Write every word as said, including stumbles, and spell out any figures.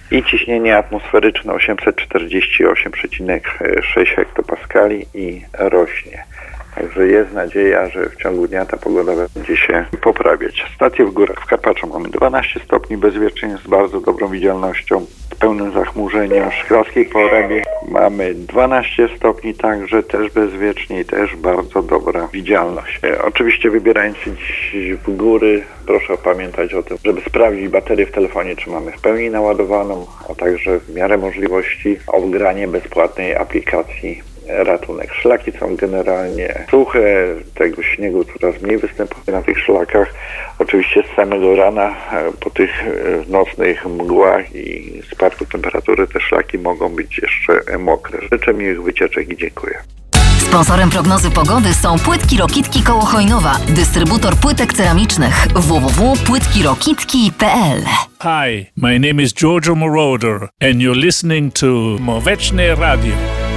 i ciśnienie atmosferyczne osiemset czterdzieści osiem przecinek sześć hektopaskali i rośnie. Także jest nadzieja, że w ciągu dnia ta pogoda będzie się poprawiać. Stacje w górach w Karpaczu mamy dwanaście stopni bezwiecznie z bardzo dobrą widzialnością, z pełnym zachmurzeniem. W Szklarskiej Porębie mamy dwanaście stopni, także też bezwiecznie i też bardzo dobra widzialność. E, oczywiście wybierając się dziś w góry, proszę pamiętać o tym, żeby sprawdzić baterię w telefonie, czy mamy w pełni naładowaną, a także w miarę możliwości o wgranie bezpłatnej aplikacji Ratunek. Szlaki są generalnie suche, tego śniegu coraz mniej występuje na tych szlakach. Oczywiście z samego rana po tych nocnych mgłach i spadku temperatury te szlaki mogą być jeszcze mokre. Życzę miłych wycieczek i dziękuję. Sponsorem prognozy pogody są Płytki Rokitki koło Chojnowa, dystrybutor płytek ceramicznych w w w kropka płytki rokitki kropka p l. Hi, my name is Giorgio Moroder and you're listening to Moweczne Radio.